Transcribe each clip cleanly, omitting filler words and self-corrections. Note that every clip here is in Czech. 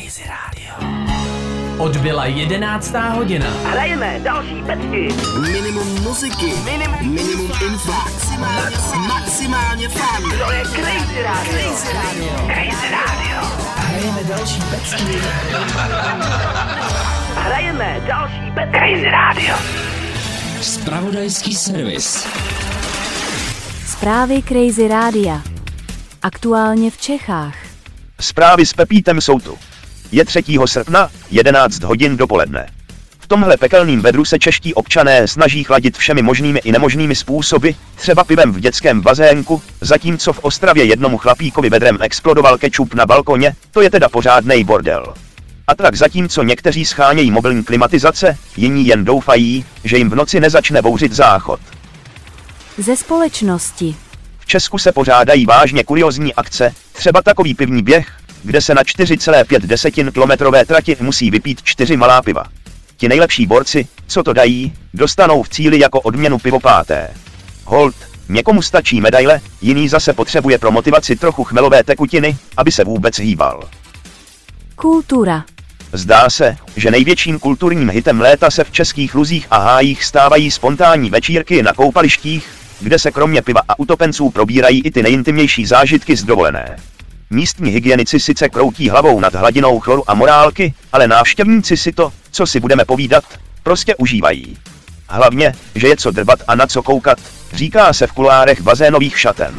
Crazy Radio. Odbyla 11. hodina. Hrajeme další pecky. Minimum muziky. Minimum info. Maximálně fun. To je Crazy Radio. Crazy Radio. Hrajeme další pecky. Hrajeme další pecky. Crazy Radio. Zpravodajský servis. Zprávy Crazy Rádia. Aktuálně v Čechách. Zprávy s Pepítem jsou tu. Je 3. srpna, 11 hodin dopoledne. V tomhle pekelným vedru se čeští občané snaží chladit všemi možnými i nemožnými způsoby, třeba pivem v dětském bazénku, zatímco v Ostravě jednomu chlapíkovi vedrem explodoval kečup na balkoně, to je teda pořádnej bordel. A tak zatímco někteří schánějí mobilní klimatizace, jiní jen doufají, že jim v noci nezačne bouřit záchod. Ze společnosti. V Česku se pořádají vážně kuriózní akce, třeba takový pivní běh, kde se na 4,5 kilometrové trati musí vypít 4 malá piva. Ti nejlepší borci, co to dají, dostanou v cíli jako odměnu pivo páté. Hold, někomu stačí medaile, jiný zase potřebuje pro motivaci trochu chmelové tekutiny, aby se vůbec hýbal. Kultura. Zdá se, že největším kulturním hitem léta se v českých luzích a hájích stávají spontánní večírky na koupalištích, kde se kromě piva a utopenců probírají i ty nejintimnější zážitky z dovolené. Místní hygienici sice kroutí hlavou nad hladinou chloru a morálky, ale návštěvníci si to, co si budeme povídat, prostě užívají. Hlavně, že je co drbat a na co koukat, říká se v kulárech bazénových šaten.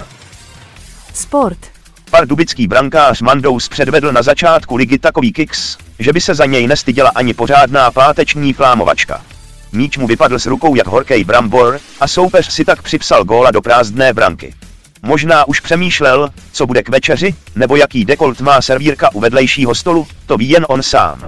Sport. Pardubický brankář Mandous předvedl na začátku ligy takový kiks, že by se za něj nestyděla ani pořádná páteční flámovačka. Míč mu vypadl s rukou jak horkej brambor a soupeř si tak připsal góla do prázdné branky. Možná už přemýšlel, co bude k večeři, nebo jaký dekolt má servírka u vedlejšího stolu, to ví jen on sám.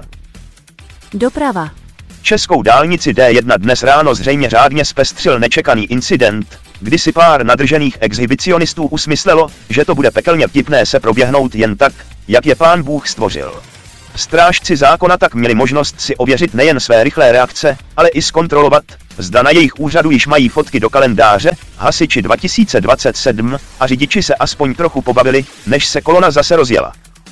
Doprava. Českou dálnici D1 dnes ráno zřejmě řádně zpestřil nečekaný incident, kdy si pár nadržených exhibicionistů usmyslelo, že to bude pekelně vtipné se proběhnout jen tak, jak je pán Bůh stvořil. Strážci zákona tak měli možnost si ověřit nejen své rychlé reakce, ale i zkontrolovat, zda na jejich úřadu již mají fotky do kalendáře, hasiči 2027 a řidiči se aspoň trochu pobavili, než se kolona zase rozjela.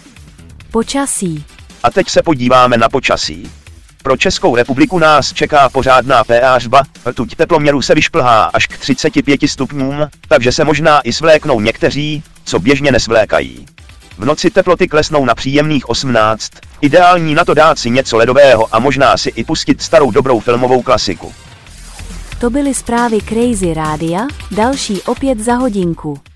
Počasí. A teď se podíváme na počasí. Pro Českou republiku nás čeká pořádná pH, rtuť teploměru se vyšplhá až k 35 stupňům, takže se možná i svléknou někteří, co běžně nesvlékají. V noci teploty klesnou na příjemných 18, ideální na to dát si něco ledového a možná si i pustit starou dobrou filmovou klasiku. To byly zprávy Crazy Rádia, další opět za hodinku.